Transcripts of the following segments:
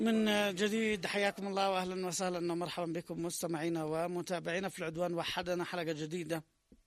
من جديد حياكم الله وأهلا وسهلا ومرحبا بكم مستمعينا ومتابعينا في العدوان. وحدنا حلقة جديدة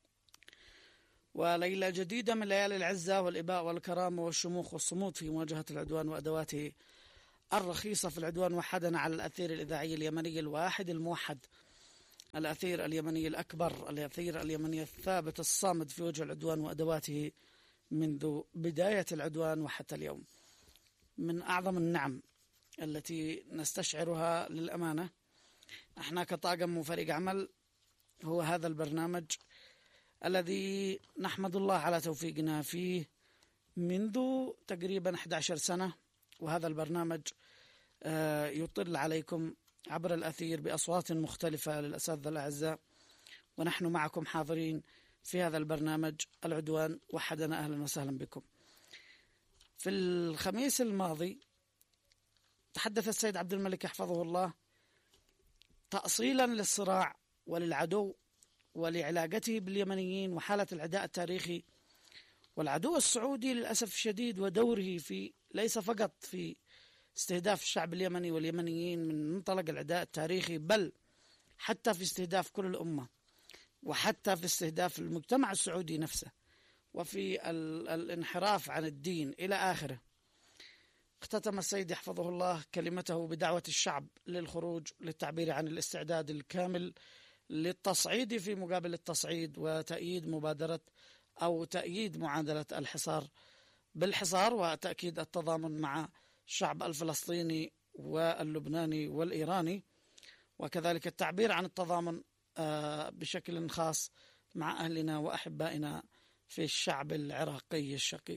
وليلة جديدة من ليالي العزة والإباء والكرامة والشموخ والصمود في مواجهة العدوان وأدواته الرخيصة في العدوان. وحدنا على الأثير الإذاعي اليمني الواحد الموحد، الأثير اليمني الأكبر، الأثير اليمني الثابت الصامد في وجه العدوان وأدواته منذ بداية العدوان وحتى اليوم. من أعظم النعم التي نستشعرها للأمانة احنا كطاقم وفريق عمل هو هذا البرنامج الذي نحمد الله على توفيقنا فيه منذ تقريبا 11 سنة. وهذا البرنامج يطل عليكم عبر الأثير بأصوات مختلفة للأساتذة الأعزاء، ونحن معكم حاضرين في هذا البرنامج العدوان. وحدنا أهلا وسهلا بكم. في الخميس الماضي تحدث السيد عبد الملك حفظه الله تأصيلا للصراع وللعدو ولعلاقته باليمنيين وحالة العداء التاريخي والعدو السعودي للأسف الشديد، ودوره في ليس فقط في استهداف الشعب اليمني واليمنيين من منطلق العداء التاريخي، بل حتى في استهداف كل الأمة، وحتى في استهداف المجتمع السعودي نفسه، وفي الانحراف عن الدين إلى آخره. اختتم السيد حفظه الله كلمته بدعوة الشعب للخروج للتعبير عن الاستعداد الكامل للتصعيد في مقابل التصعيد، وتأييد مبادرة أو تأييد معادلة الحصار بالحصار، وتأكيد التضامن مع الشعب الفلسطيني واللبناني والإيراني، وكذلك التعبير عن التضامن بشكل خاص مع أهلنا وأحبائنا في الشعب العراقي الشقيق.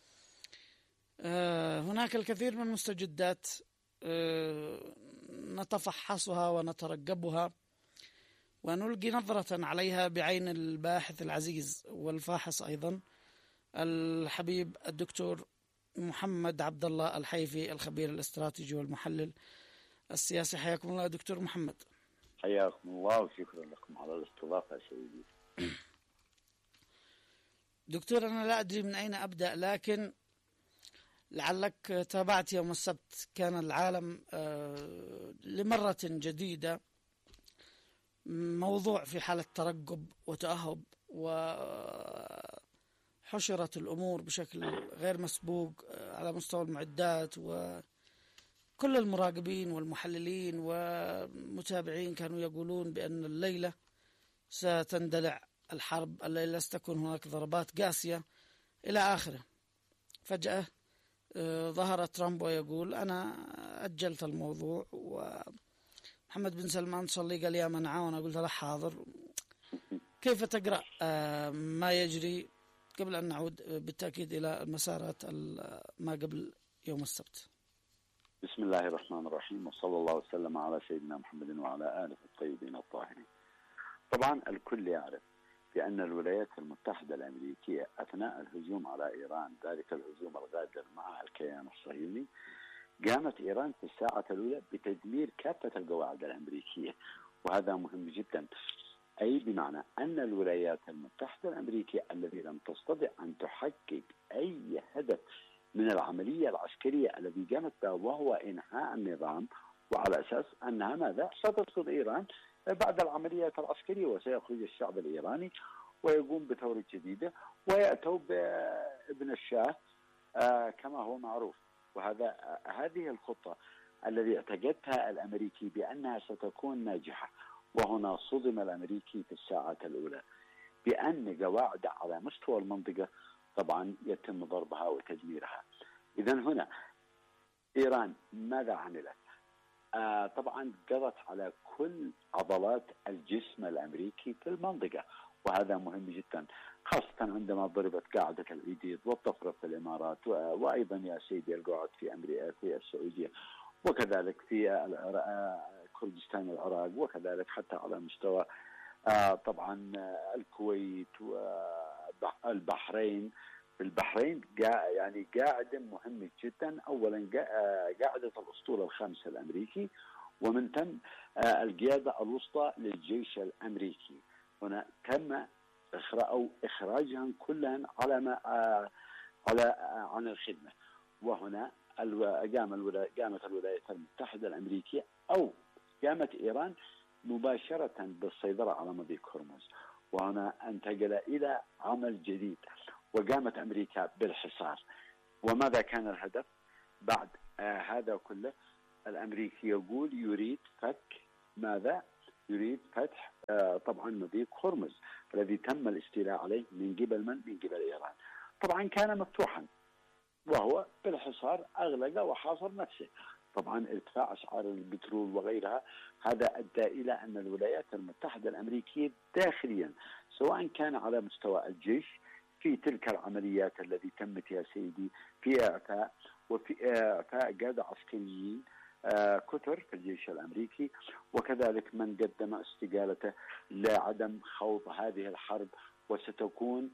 هناك الكثير من المستجدات نتفحصها ونترقبها ونلقي نظرة عليها بعين الباحث العزيز والفاحص أيضا الحبيب الدكتور محمد عبد الله الحيفي، الخبير الاستراتيجي والمحلل السياسي. حياكم الله دكتور محمد. حياكم الله وشكرا لكم على الاستضافة سيدي. دكتور، أنا لا أدري من أين أبدأ، لكن لعلك تابعت يوم السبت كان العالم لمرة جديدة موضوع في حالة ترقب وتأهب، وحشرت الأمور بشكل غير مسبوق على مستوى المعدات، وكل المراقبين والمحللين والمتابعين كانوا يقولون بأن الليلة ستندلع الحرب، الليلة ستكون هناك ضربات قاسية إلى آخره. فجأة ظهر ترامب ويقول أنا أجلت الموضوع، ومحمد بن سلمان صلي قال يا منعه، وأنا قلت له حاضر. كيف تقرأ ما يجري قبل أن نعود بالتأكيد إلى المسارات ما قبل يوم السبت؟ بسم الله الرحمن الرحيم، وصلى الله وسلم على سيدنا محمد وعلى آله الطيبين الطاهرين. طبعا الكل يعرف بأن الولايات المتحدة الأمريكية أثناء الهجوم على إيران، ذلك الهجوم الغادر مع الكيان الصهيوني، قامت إيران في الساعة الأولى بتدمير كافة القواعد الأمريكية، وهذا مهم جدا. أي بمعنى أن الولايات المتحدة الأمريكية التي لم تستطع أن تحقق أي هدف من العملية العسكرية الذي قامت بها، وهو إنهاء النظام، وعلى أساس أنها ماذا؟ ستسقط إيران بعد العملية العسكرية، وسيخرج الشعب الإيراني ويقوم بثورة جديدة ويأتوا بابن الشاه كما هو معروف. هذه الخطة التي اعتقدتها الأمريكي بأنها ستكون ناجحة، وهنا صدم الأمريكي في الساعة الأولى بأن قواعد على مستوى المنطقة طبعا يتم ضربها وتدميرها. إذن هنا إيران ماذا عملت؟ طبعا قضت على كل عضلات الجسم الأمريكي في المنطقة، وهذا مهم جدا، خاصة عندما ضربت قاعدة العيديد والطفرة في الإمارات، وأيضا يا سيدي القواعد في أمريكا في السعودية، وكذلك في كردستان العراق، وكذلك حتى على مستوى طبعا الكويت والبحرين. البحرين يعني قاعدة مهمة جدا. أولا قاعدة الأسطول الخامس الأمريكي، ومن ثم القيادة الوسطى للجيش الأمريكي. هنا تم إخراجهم كلهم عن الخدمة. وهنا قامت الولايات المتحدة الأمريكية أو قامت إيران مباشرة بالسيطرة على مضيق هرمز، وهنا انتقل إلى عمل جديد، وقامت أمريكا بالحصار. وماذا كان الهدف بعد هذا كله؟ الأمريكي يقول يريد فك ماذا؟ يريد فتح طبعا مضيق هرمز الذي تم الاستيلاء عليه من قبل من؟ من قبل إيران. طبعا كان مفتوحا، وهو بالحصار أغلق وحاصر نفسه. طبعا ارتفاع أسعار البترول وغيرها هذا أدى إلى أن الولايات المتحدة الأمريكية داخليا، سواء كان على مستوى الجيش في تلك العمليات التي تمت يا سيدي في إعفاء قادة عسكريين كثر في الجيش الأمريكي، وكذلك من قدم استقالته لعدم خوض هذه الحرب، وستكون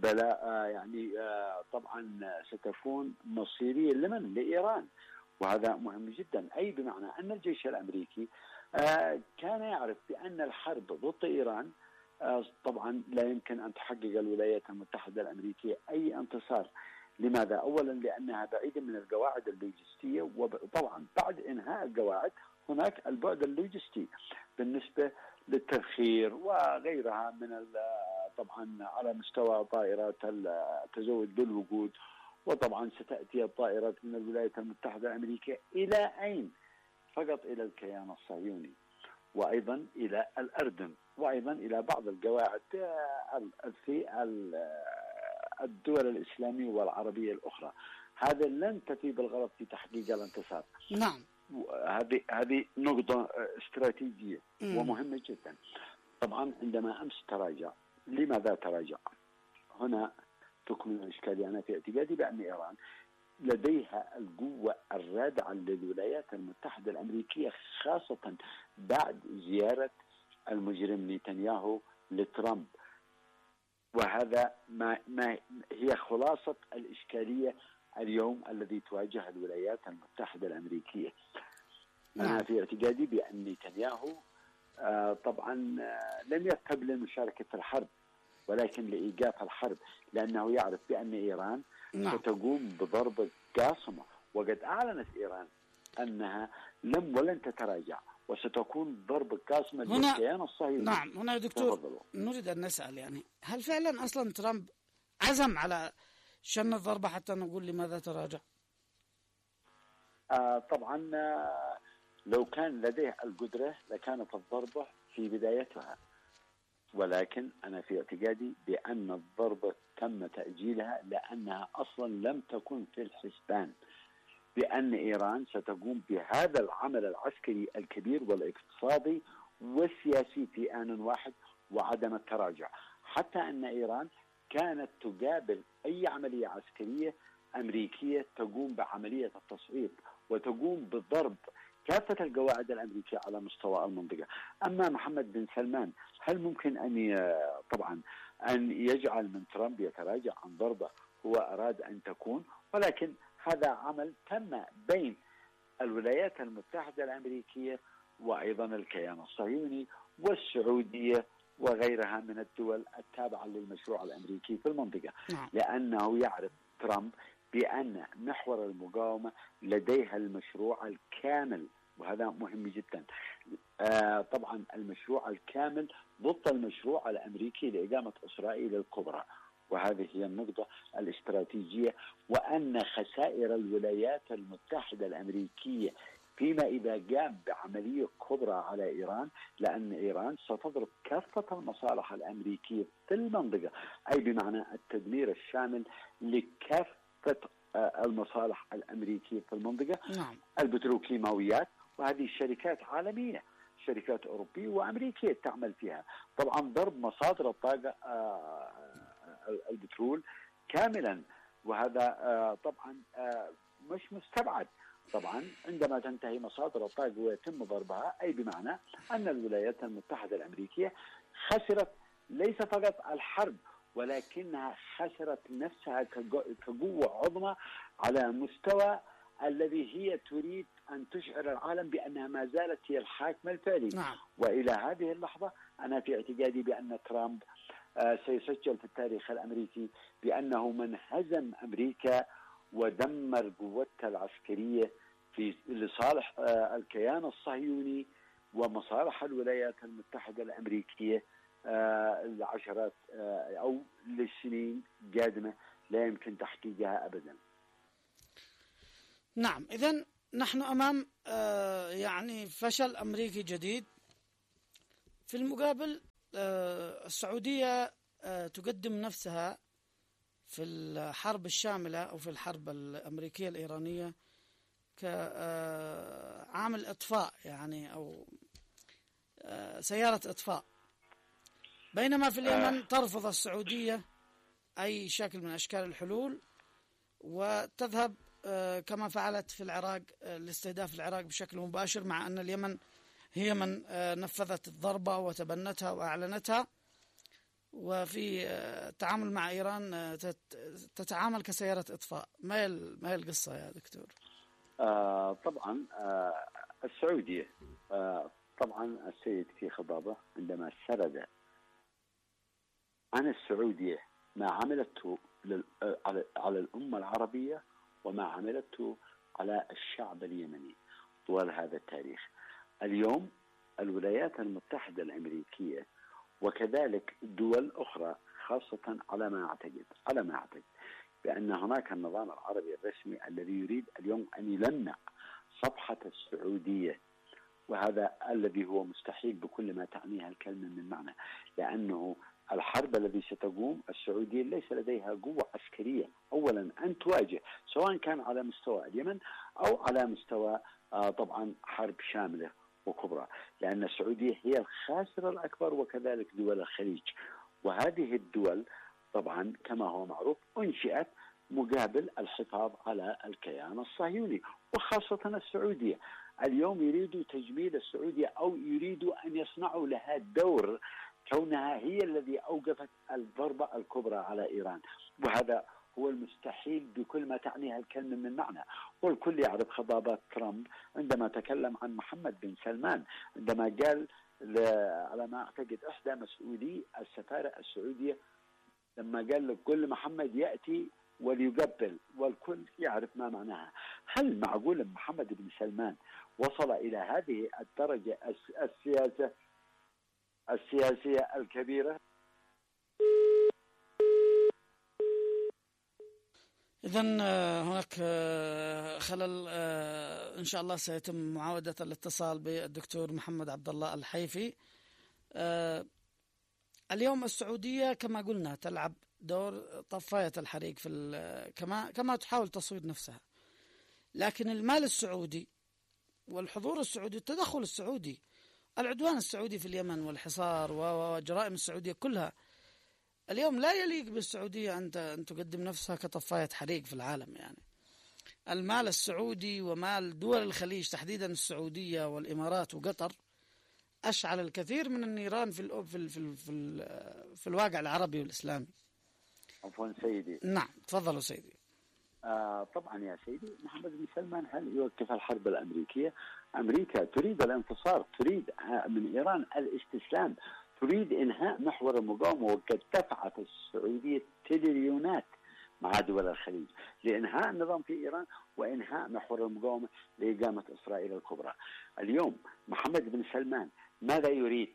طبعا ستكون مصيرية لمن؟ لإيران. وهذا مهم جدا، أي بمعنى أن الجيش الأمريكي كان يعرف بأن الحرب ضد إيران طبعا لا يمكن أن تحقق الولايات المتحدة الأمريكية أي انتصار. لماذا؟ أولا لأنها بعيدة من القواعد اللوجستية، وطبعا بعد إنهاء القواعد هناك البعد اللوجستي بالنسبة للتذخير وغيرها من طبعا على مستوى طائرات التزود بالوقود. وطبعا ستأتي الطائرات من الولايات المتحدة الأمريكية إلى أين؟ فقط إلى الكيان الصهيوني، وأيضا إلى الأردن، وأيضا إلى بعض القواعد في الدول الإسلامية والعربية الأخرى. هذا لن تفي بالغرض في تحقيق الانتصار. نعم، هذه نقطة استراتيجية ومهمة جدا. طبعا عندما أمس تراجع، لماذا تراجع؟ هنا تكمن الإشكالية. أنا في اعتقادي بأن إيران لديها القوة الرادعة للولايات المتحدة الأمريكية، خاصة بعد زيارة المجرم نتنياهو لترامب. وهذا ما هي خلاصة الإشكالية اليوم الذي تواجه الولايات المتحدة الأمريكية. أنا في اعتقادي بأن نتنياهو طبعا لم يذهب للمشاركة في الحرب، ولكن لإيقاف الحرب، لأنه يعرف بأن إيران ستقوم بضرب قاصمة. وقد أعلنت إيران أنها ولن تتراجع، وستكون ضرب قاصمة للكيان الصهيوني. نعم، هنا دكتور نريد أن نسأل، يعني هل فعلا أصلا ترامب عزم على شن الضربة حتى نقول لماذا تراجع؟ طبعا لو كان لديه القدرة لكانت الضربة في بدايتها، ولكن أنا في اعتقادي بأن الضربة تم تأجيلها لأنها أصلا لم تكن في الحسبان، بأن إيران ستقوم بهذا العمل العسكري الكبير والاقتصادي والسياسي في آن واحد، وعدم التراجع. حتى أن إيران كانت تقابل أي عملية عسكرية أمريكية تقوم بعملية التصعيد وتقوم بضرب كافة القواعد الأمريكية على مستوى المنطقة. أما محمد بن سلمان هل ممكن أن يجعل من ترامب يتراجع عن ضربة هو أراد أن تكون؟ ولكن هذا عمل تم بين الولايات المتحدة الأمريكية وأيضا الكيان الصهيوني والسعودية وغيرها من الدول التابعة للمشروع الأمريكي في المنطقة. لأنه يعرف ترامب بأن محور المقاومة لديها المشروع الكامل، وهذا مهم جدا. طبعا المشروع الكامل ضد المشروع الأمريكي لإقامة إسرائيل الكبرى، وهذه هي النقطة الاستراتيجية. وأن خسائر الولايات المتحدة الأمريكية فيما إذا قام بعملية كبرى على إيران، لأن إيران ستضرب كافة المصالح الأمريكية في المنطقة، أي بمعنى التدمير الشامل لكافة المصالح الأمريكية في المنطقة. البتروكيماويات، وهذه شركات عالمية، شركات أوروبية وأمريكية تعمل فيها. طبعا ضرب مصادر الطاقة البترول كاملا، وهذا طبعا مش مستبعد. طبعا عندما تنتهي مصادر الطاقة ويتم ضربها، أي بمعنى أن الولايات المتحدة الأمريكية خسرت ليس فقط الحرب، ولكنها خسرت نفسها كقوة عظمى على مستوى الذي هي تريد أن تشعر العالم بأنها ما زالت هي الحاكمة الفعلي. وإلى هذه اللحظة أنا في اعتقادي بأن ترامب سيسجل في التاريخ الأمريكي بأنه من هزم أمريكا ودمر قوتها العسكرية لصالح الكيان الصهيوني ومصالح الولايات المتحدة الأمريكية العشرات أو للسنين قادمة لا يمكن تحقيقها أبدا. نعم، إذن نحن أمام يعني فشل أمريكي جديد. في المقابل السعودية تقدم نفسها في الحرب الشاملة أو في الحرب الأمريكية الإيرانية كعامل إطفاء يعني أو سيارة إطفاء، بينما في اليمن ترفض السعودية أي شكل من أشكال الحلول وتذهب كما فعلت في العراق لاستهداف العراق بشكل مباشر، مع أن اليمن هي من نفذت الضربة وتبنتها وأعلنتها، وفي التعامل مع إيران تتعامل كسيارة إطفاء. ما هي القصة يا دكتور؟ طبعا السعودية طبعا السيد في خطابه عندما سرد عن السعودية ما عملته على الأمة العربية وما عملته على الشعب اليمني طوال هذا التاريخ. اليوم الولايات المتحدة الأمريكية وكذلك دول أخرى خاصة على ما أعتقد بأن هناك النظام العربي الرسمي الذي يريد اليوم أن يلمع صفحة السعودية، وهذا الذي هو مستحيل بكل ما تعنيها الكلمة من معنى، لأنه الحرب التي ستقوم السعودية ليس لديها قوة عسكرية أولا أن تواجه، سواء كان على مستوى اليمن أو على مستوى طبعا حرب شاملة وكبرى، لأن السعودية هي الخاسر الأكبر وكذلك دول الخليج. وهذه الدول طبعا كما هو معروف أنشئت مقابل الحفاظ على الكيان الصهيوني، وخاصة السعودية. اليوم يريدوا تجميل السعودية أو يريدوا أن يصنعوا لها دور كونها هي الذي أوقفت الضربة الكبرى على إيران، وهذا هو المستحيل بكل ما تعنيها الكلمة من معنى. والكل يعرف خطابات ترامب عندما تكلم عن محمد بن سلمان، عندما قال على ما أعتقد إحدى مسؤولي السفارة السعودية لما قال له كل محمد يأتي وليقبل، والكل يعرف ما معناها. هل معقول أن محمد بن سلمان وصل إلى هذه الدرجة السياسية الكبيرة؟ إذن هناك خلل، إن شاء الله سيتم معاودة الاتصال بالدكتور محمد عبد الله الحيفي. اليوم السعودية كما قلنا تلعب دور طفاية الحريق كما تحاول تصوير نفسها، لكن المال السعودي والحضور السعودي والتدخل السعودي، العدوان السعودي في اليمن والحصار وجرائم السعودية كلها اليوم لا يليق بالسعودية أن تقدم نفسها كطفاية حريق في العالم. يعني المال السعودي ومال دول الخليج تحديدا السعودية والإمارات وقطر أشعل الكثير من النيران في الواقع العربي والإسلامي. عفوا سيدي. نعم تفضلوا سيدي. طبعا يا سيدي، محمد بن سلمان هل يوقف الحرب الأمريكية؟ أمريكا تريد الانتصار، تريد من إيران الاستسلام، تريد إنهاء محور المقاومة، وقد دفعت السعودية تريليونات مع دول الخليج لإنهاء النظام في إيران وإنهاء محور المقاومة لإقامة إسرائيل الكبرى. اليوم محمد بن سلمان ماذا يريد؟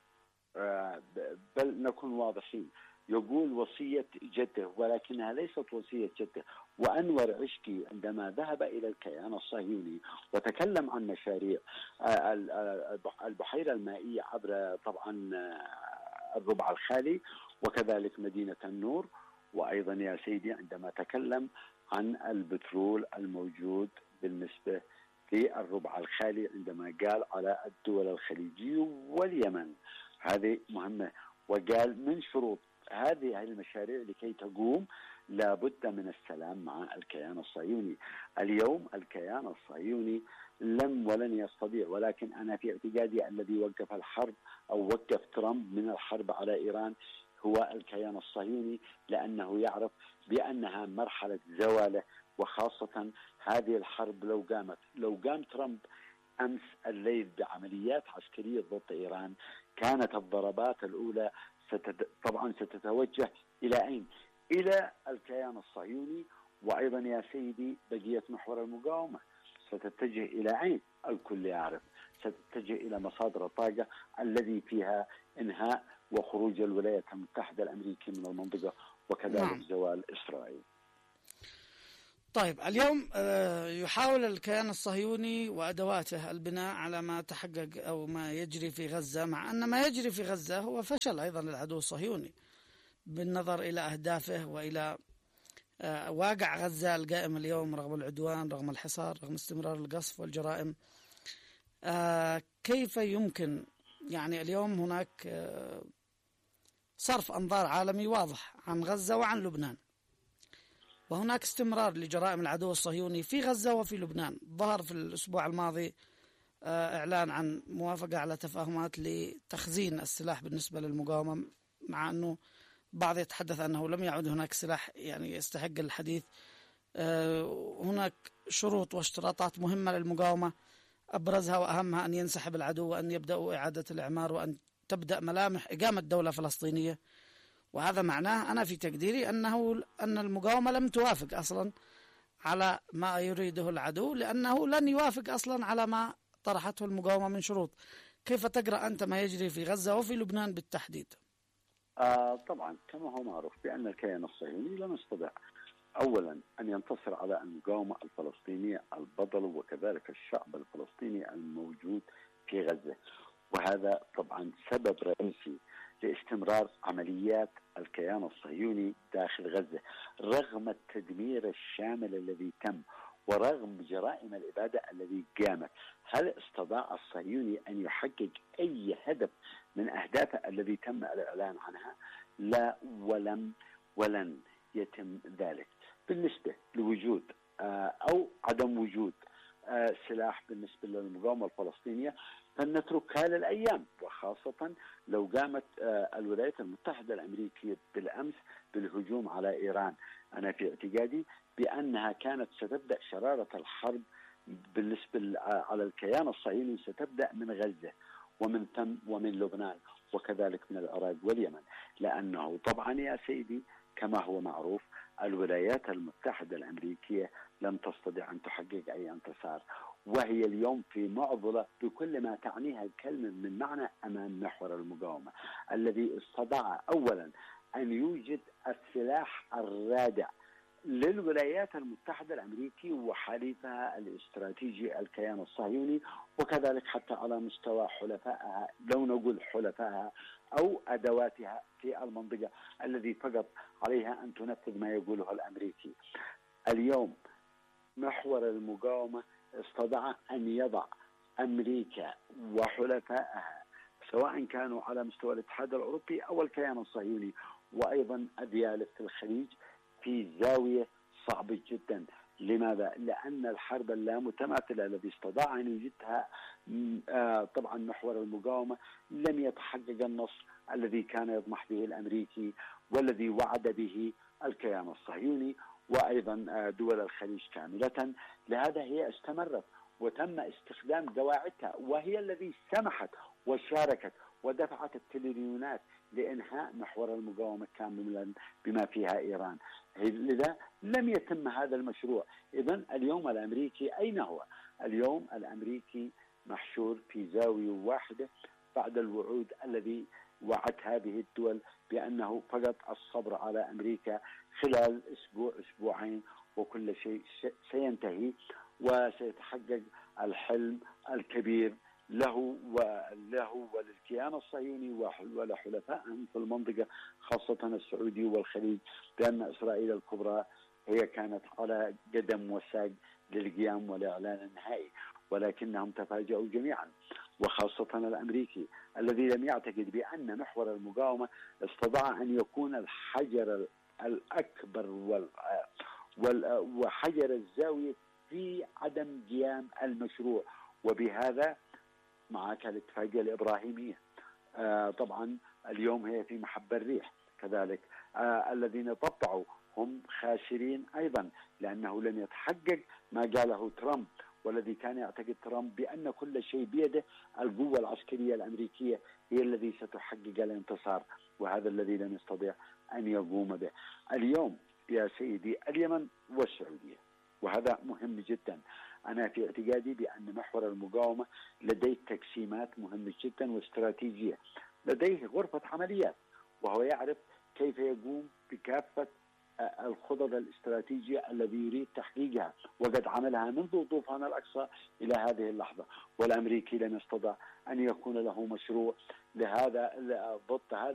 بل نكون واضحين، يقول وصية جده، ولكنها ليست وصية جده. وأنور عشقي عندما ذهب إلى الكيان الصهيوني وتكلم عن مشاريع البحيرة المائية عبر طبعا الربع الخالي وكذلك مدينة النور، وأيضا يا سيدي عندما تكلم عن البترول الموجود بالنسبة في الربع الخالي، عندما قال على الدول الخليجية واليمن، هذه مهمة. وقال من شروط هذه المشاريع لكي تقوم لابد من السلام مع الكيان الصهيوني. اليوم الكيان الصهيوني لم ولن يستطيع، ولكن أنا في اعتقادي الذي وقف الحرب أو وقف ترامب من الحرب على إيران هو الكيان الصهيوني، لأنه يعرف بأنها مرحلة زوالة. وخاصة هذه الحرب لو قام ترامب أمس الليل بعمليات عسكرية ضد إيران، كانت الضربات الأولى طبعا ستتوجه إلى أين؟ إلى الكيان الصهيوني وأيضا يا سيدي بقية محور المقاومة ستتجه إلى أين؟ الكل يعرف، ستتجه إلى مصادر الطاقة الذي فيها إنهاء وخروج الولايات المتحدة الأمريكية من المنطقة، وكذلك زوال إسرائيل. طيب اليوم يحاول الكيان الصهيوني وأدواته البناء على ما تحقق أو ما يجري في غزة، مع أن ما يجري في غزة هو فشل أيضا للعدو الصهيوني بالنظر إلى أهدافه وإلى واقع غزة القائم اليوم رغم العدوان، رغم الحصار، رغم استمرار القصف والجرائم. كيف يمكن يعني اليوم هناك صرف أنظار عالمي واضح عن غزة وعن لبنان، وهناك استمرار لجرائم العدو الصهيوني في غزة وفي لبنان. ظهر في الأسبوع الماضي إعلان عن موافقة على تفاهمات لتخزين السلاح بالنسبة للمقاومة، مع أنه بعض يتحدث أنه لم يعد هناك سلاح يعني يستحق الحديث. هناك شروط واشتراطات مهمة للمقاومة، أبرزها وأهمها أن ينسحب العدو وأن يبدأوا إعادة الإعمار وأن تبدأ ملامح إقامة دولة فلسطينية. وهذا معناه أنا في تقديري أن المقاومة لم توافق أصلا على ما يريده العدو، لأنه لن يوافق أصلا على ما طرحته المقاومة من شروط. كيف تقرأ أنت ما يجري في غزة وفي لبنان بالتحديد؟ طبعا كما هو معروف بأن الكيان الصهيوني لم يستطع أولا أن ينتصر على المقاومة الفلسطينية البطل وكذلك الشعب الفلسطيني الموجود في غزة، وهذا طبعا سبب رئيسي لاستمرار عمليات الكيان الصهيوني داخل غزة رغم التدمير الشامل الذي تم ورغم جرائم الإبادة التي قامت. هل استطاع الصهيوني أن يحقق أي هدف من أهدافه الذي تم الإعلان عنها؟ لا، ولن يتم ذلك. بالنسبة لوجود أو عدم وجود سلاح بالنسبة للمقاومة الفلسطينية فلنتركها للأيام، وخاصة لو قامت الولايات المتحدة الأمريكية بالأمس بالهجوم على إيران. أنا في اعتقادي بأنها كانت ستبدأ شرارة الحرب بالنسبة على الكيان الصهيوني ستبدأ من غزة ومن ثم ومن لبنان وكذلك من العراق واليمن، لأنه طبعا يا سيدي كما هو معروف الولايات المتحدة الأمريكية لم تستطع أن تحقق أي انتصار، وهي اليوم في معضلة بكل ما تعنيها الكلمة من معنى أمام محور المقاومة الذي استطاع أولا أن يوجد السلاح الرادع للولايات المتحدة الأمريكية وحليفها الاستراتيجي الكيان الصهيوني، وكذلك حتى على مستوى حلفائها، لو نقول حلفائها أو أدواتها في المنطقة الذي فقط عليها أن تنفذ ما يقوله الأمريكي. اليوم محور المقاومة استطاع أن يضع أمريكا وحلفائها سواء كانوا على مستوى الاتحاد الأوروبي أو الكيان الصهيوني وأيضا أديالة في الخليج في زاوية صعبة جدا. لماذا؟ لأن الحرب اللامتماثلة الذي استطاع أن يجدها طبعا محور المقاومة لم يتحقق النصر الذي كان يطمح به الأمريكي والذي وعد به الكيان الصهيوني وأيضا دول الخليج كاملة. لهذا هي استمرت وتم استخدام قواعدها، وهي الذي سمحت وشاركت ودفعت التريليونات لإنهاء محور المقاومة كاملا بما فيها إيران. لذا لم يتم هذا المشروع. إذن اليوم الأمريكي أين هو؟ اليوم الأمريكي محشور في زاوية واحدة بعد الوعود الذي وعد هذه الدول بأنه فقط الصبر على أمريكا خلال أسبوع أسبوعين وكل شيء سينتهي وسيتحقق الحلم الكبير له وللكيان الصهيوني ولحلفائهم في المنطقة خاصة السعودي والخليج بأن إسرائيل الكبرى هي كانت على قدم وساق للقيام والإعلان النهائي، ولكنهم تفاجؤوا جميعا وخاصة الأمريكي الذي لم يعتقد بأن محور المقاومة استطاع أن يكون الحجر الأكبر وحجر الزاوية في عدم قيام المشروع. وبهذا معك الاتفاقية الإبراهيمية طبعا اليوم هي في محب الريح كذلك. الذين طبعوا هم خاسرين أيضا لأنه لم يتحقق ما قاله ترامب، والذي كان يعتقد ترامب بأن كل شيء بيده، القوة العسكرية الأمريكية هي الذي ستحقق الانتصار، وهذا الذي لم يستطيع أن يقوم به. اليوم يا سيدي اليمن والسعودية، وهذا مهم جدا. أنا في اعتقادي بأن محور المقاومة لديه تقسيمات مهمة جدا واستراتيجية، لديه غرفة عمليات وهو يعرف كيف يقوم بكافة الخطط الاستراتيجية الذي يريد تحقيقها، وقد عملها منذ طوفان الأقصى إلى هذه اللحظة. والأمريكي لن يستطيع أن يكون له مشروع لهذا ضد هذا